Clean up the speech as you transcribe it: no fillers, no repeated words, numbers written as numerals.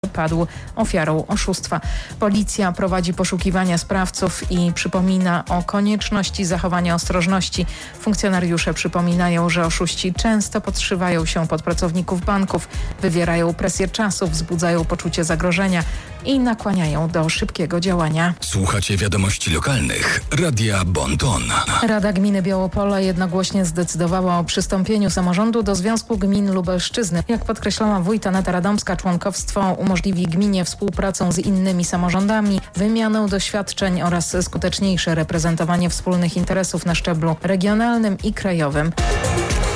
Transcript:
padł ofiarą oszustwa. Policja prowadzi poszukiwania sprawców i przypomina o konieczności zachowania ostrożności. Funkcjonariusze przypominają, że oszuści często podszywają się pod pracowników banków, wywierają presję czasu, wzbudzają poczucie zagrożenia i nakłaniają do szybkiego działania. Słuchacie wiadomości lokalnych. Radia Bon-Ton. Rada Gminy Białopole jednogłośnie zdecydowała o przystąpieniu samorządu do Związku Gmin Lubelszczyzny. Jak podkreślała wójt Aneta Radomska, członkowstwo umożliwi gminie współpracę z innymi samorządami, wymianę doświadczeń oraz skuteczniejsze reprezentowanie wspólnych interesów na szczeblu regionalnym i krajowym.